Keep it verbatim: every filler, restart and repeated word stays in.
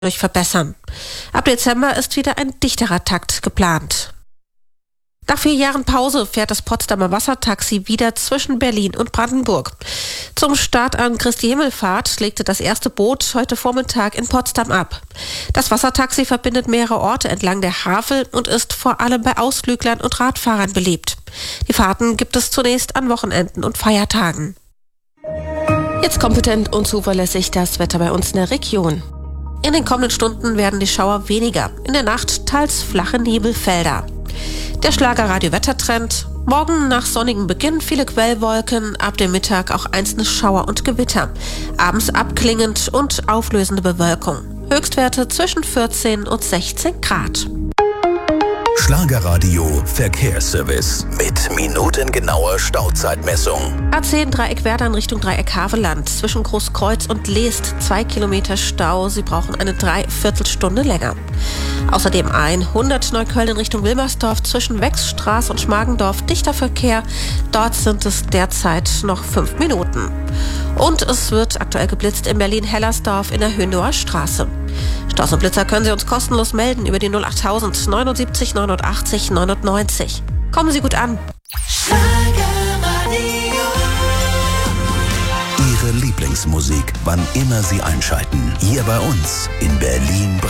durch verbessern. Ab Dezember ist wieder ein dichterer Takt geplant. Nach vier Jahren Pause fährt das Potsdamer Wassertaxi wieder zwischen Berlin und Brandenburg. Zum Start an Christi Himmelfahrt legte das erste Boot heute Vormittag in Potsdam ab. Das Wassertaxi verbindet mehrere Orte entlang der Havel und ist vor allem bei Ausflüglern und Radfahrern beliebt. Die Fahrten gibt es zunächst an Wochenenden und Feiertagen. Jetzt kompetent und zuverlässig das Wetter bei uns in der Region. In den kommenden Stunden werden die Schauer weniger. In der Nacht teils flache Nebelfelder. Der Schlager-Radio-Wettertrend. Morgen nach sonnigem Beginn viele Quellwolken, ab dem Mittag auch einzelne Schauer und Gewitter. Abends abklingend und auflösende Bewölkung. Höchstwerte zwischen vierzehn und sechzehn Grad. Schlagerradio Verkehrsservice mit minutengenauer Stauzeitmessung. A zehn Dreieck Werder in Richtung Dreieck Havelland. Zwischen Großkreuz und Leest zwei Kilometer Stau. Sie brauchen eine Dreiviertelstunde länger. Außerdem hundert Neukölln in Richtung Wilmersdorf zwischen Wechsstraße und Schmargendorf. Dichter Verkehr. Dort sind es derzeit noch fünf Minuten. Und es wird aktuell geblitzt in Berlin-Hellersdorf in der Höhendower Straße. Staus und Blitzer können Sie uns kostenlos melden über die null achttausend neunundsiebzig neunundachtzig neunundneunzig. Kommen Sie gut an. Ihre Lieblingsmusik, wann immer Sie einschalten. Hier bei uns in Berlin.